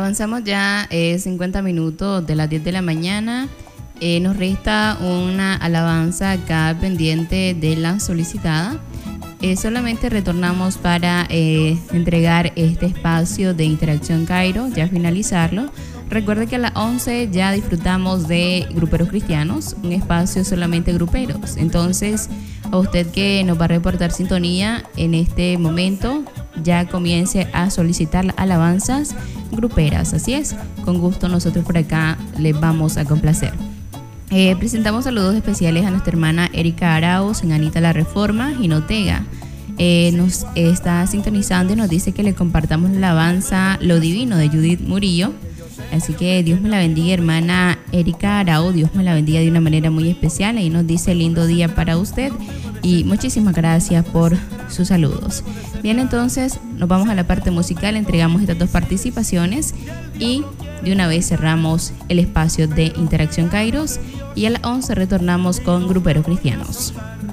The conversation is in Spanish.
Avanzamos ya 50 minutos de las 10 de la mañana. Nos resta una alabanza acá pendiente de la solicitada. Solamente retornamos para entregar este espacio de Interacción Cairo, ya finalizarlo. Recuerde que a las 11 ya disfrutamos de Gruperos Cristianos, un espacio solamente gruperos. Entonces, a usted que nos va a reportar sintonía en este momento, ya comience a solicitar las alabanzas gruperas. Así es, con gusto nosotros por acá les vamos a complacer. Presentamos saludos especiales a nuestra hermana Erika Arauz en Anita La Reforma, Jinotega. Nos está sintonizando y nos dice que le compartamos la alabanza Lo Divino de Judith Murillo. Así que Dios me la bendiga, hermana Erika Arauz. Dios me la bendiga de una manera muy especial. Ahí nos dice lindo día para usted y muchísimas gracias por sus saludos. Bien, entonces nos vamos a la parte musical. Entregamos estas dos participaciones y de una vez cerramos el espacio de Interacción Kairos y a las 11 retornamos con Gruperos Cristianos.